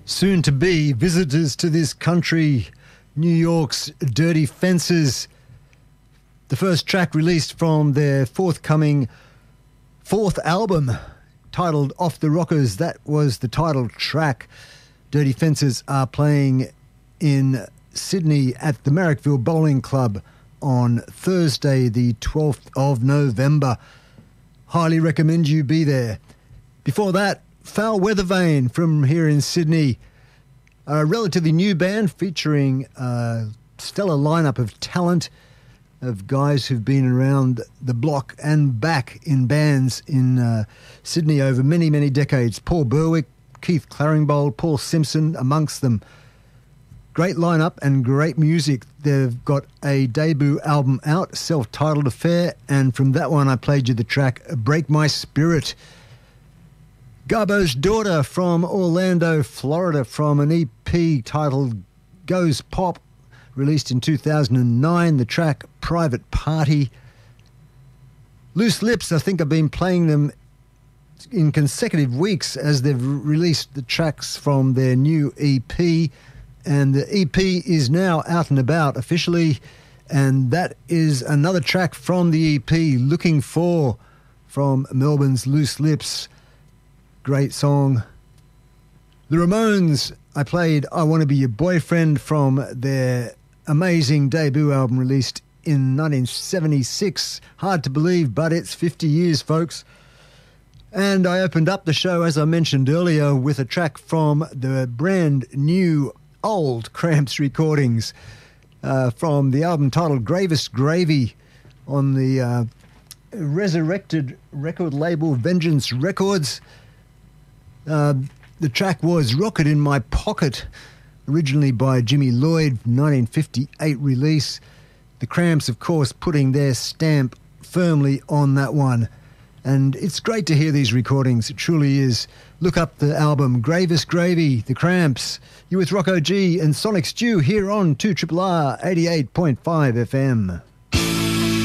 Soon to be visitors to this country, New York's Dirty Fences. The first track released from their forthcoming fourth album, titled Off the Rockers. That was the title track. Dirty Fences are playing in Sydney at the Marrickville Bowling Club on Thursday, the 12th of November. Highly recommend you be there. Before that, Foul Weather Vane from here in Sydney, a relatively new band featuring a stellar lineup of talent, of guys who've been around the block and back in bands in Sydney over many, many decades. Paul Berwick, Keith Claringbold, Paul Simpson amongst them. Great lineup and great music. They've got a debut album out, self-titled affair, and from that one I played you the track Break My Spirit. Garbo's Daughter from Orlando, Florida, from an EP titled Goes Pop, released in 2009, the track Private Party. Loose Lips, I think I've been playing them in consecutive weeks as they've released the tracks from their new EP, and the EP is now out and about officially, and that is another track from the EP, Looking For, from Melbourne's Loose Lips. Great song. The Ramones, I played I Want to Be Your Boyfriend from their amazing debut album released in 1976. Hard to believe, but it's 50 years, folks. And I opened up the show, as I mentioned earlier, with a track from the brand new old Cramps recordings from the album titled Gravest Gravy on the resurrected record label Vengeance Records. The track was Rocket in My Pocket, originally by Jimmy Lloyd, 1958 release. The Cramps, of course, putting their stamp firmly on that one. And it's great to hear these recordings, it truly is. Look up the album Gravest Gravy, The Cramps. You with Rocco G and Sonic Stew here on 2RRR 88.5 FM.